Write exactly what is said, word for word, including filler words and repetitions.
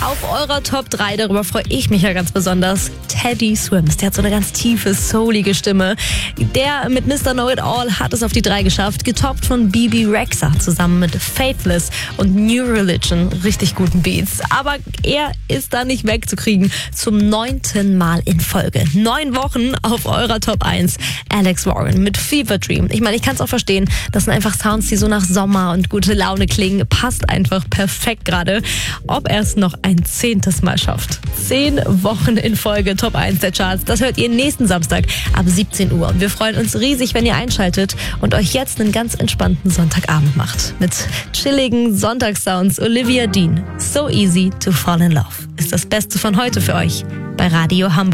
Auf eurer Top drei, darüber freue ich mich ja ganz besonders, Teddy Swims. Der hat so eine ganz tiefe, soulige Stimme. Der mit Mister Know-It-All hat es auf die drei geschafft, getoppt von B B Rexha zusammen mit Faithless und New Religion. Richtig guten Beats. Aber er ist da nicht wegzukriegen zum neunten Mal in Folge. Neun Wochen auf eurer Top eins. Alex Warren mit Fever Dream. Ich meine, ich kann es auch verstehen. Das sind einfach Sounds, die so nach Sommer und gute Laune klingen. Passt einfach perfekt gerade. Ob er es noch ein zehntes Mal schafft. Zehn Wochen in Folge Top eins der Charts. Das hört ihr nächsten Samstag ab siebzehn Uhr. Und wir freuen uns riesig, wenn ihr einschaltet und euch jetzt einen ganz entspannten Sonntagabend macht. Mit chilligen Sonntagssounds. Olivia Dean. So easy to fall in love. Ist das Beste von heute für euch bei Radio Hamburg.